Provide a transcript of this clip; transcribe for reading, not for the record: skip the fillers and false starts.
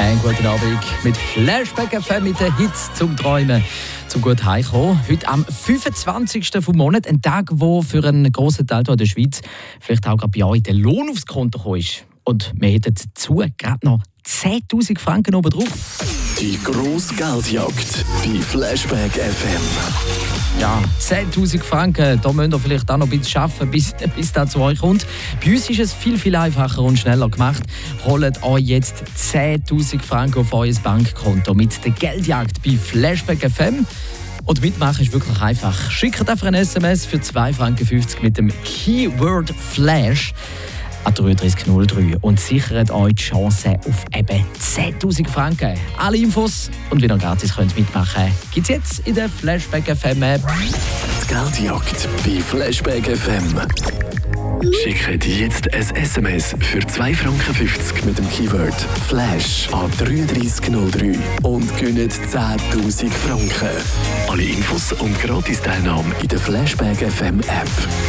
Einen guten Abend mit Flashback FM mit den Hits zum Träumen. Zum gut heimkommen. Heute am 25. vom Monat, ein Tag, wo für einen grossen Teil der Schweiz vielleicht auch gerade bei euch der Lohn aufs Konto gekommen ist. Und wir hätten dazu gerade noch 10'000 Franken oben drauf. Die grosse Geldjagd bei Flashback FM. Ja, 10'000 Franken, da müsst ihr vielleicht auch noch ein bisschen arbeiten, bis das zu euch kommt. Bei uns ist es viel, viel einfacher und schneller gemacht. Holt euch jetzt 10'000 Franken auf euer Bankkonto mit der Geldjagd bei Flashback FM. Und mitmachen ist wirklich einfach. Schickt einfach ein SMS für 2,50 Franken mit dem Keyword Flash an 3303 und sichert euch die Chance auf eben 10'000 Franken. Alle Infos und wie ihr gratis könnt mitmachen gibt es jetzt in der Flashback FM App. Die Geldjagd bei Flashback FM. Schickt jetzt ein SMS für 2,50 Franken mit dem Keyword Flash an 3303 und gewinnt 10'000 Franken. Alle Infos und Gratis-Teilnahme in der Flashback FM App.